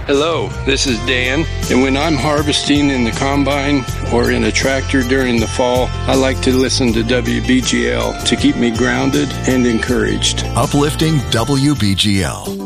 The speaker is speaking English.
Hello, this is Dan, and when I'm harvesting in the combine or in a tractor during the fall, I like to listen to WBGL to keep me grounded and encouraged. Uplifting WBGL.